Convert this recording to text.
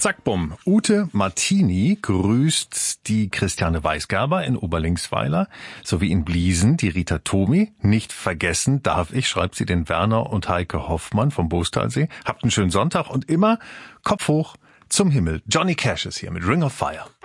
Zack, bumm. Ute Martini grüßt die Christiane Weisgerber in Oberlingsweiler sowie in Bliesen die Rita Tomi. Nicht vergessen darf ich, schreibt sie, den Werner und Heike Hoffmann vom Bostalsee. Habt einen schönen Sonntag und immer Kopf hoch zum Himmel. Johnny Cash ist hier mit Ring of Fire.